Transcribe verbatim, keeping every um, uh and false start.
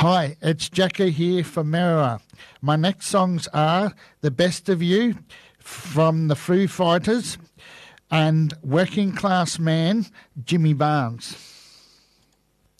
Hi, it's Jacko here for Merriwa. My next songs are The Best of You from the Foo Fighters and Working Class Man, Jimmy Barnes.